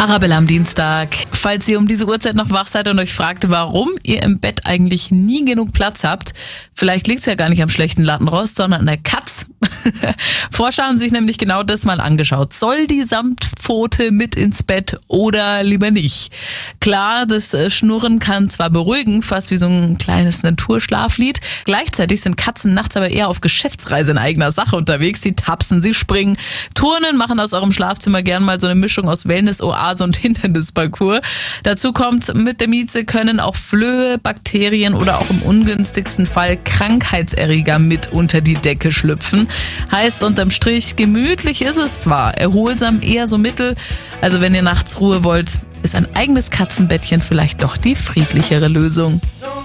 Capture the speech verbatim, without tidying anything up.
Arabella am Dienstag. Falls ihr um diese Uhrzeit noch wach seid und euch fragt, warum ihr im Bett eigentlich nie genug Platz habt, vielleicht liegt es ja gar nicht am schlechten Lattenrost, sondern an der Katz. Forscher haben sich nämlich genau das mal angeschaut. Soll die Samtpfote mit ins Bett oder lieber nicht? Klar, das Schnurren kann zwar beruhigen, fast wie so ein kleines Naturschlaflied. Gleichzeitig sind Katzen nachts aber eher auf Geschäftsreise in eigener Sache unterwegs. Sie tapsen, sie springen, turnen, machen aus eurem Schlafzimmer gern mal so eine Mischung aus Wellness-Oase und Hindernisparcours. Dazu kommt, mit der Mieze können auch Flöhe, Bakterien oder auch im ungünstigsten Fall Krankheitserreger mit unter die Decke schlüpfen. Heißt unterm Strich, gemütlich ist es zwar, erholsam eher so mittel. Also wenn ihr nachts Ruhe wollt, ist ein eigenes Katzenbettchen vielleicht doch die friedlichere Lösung.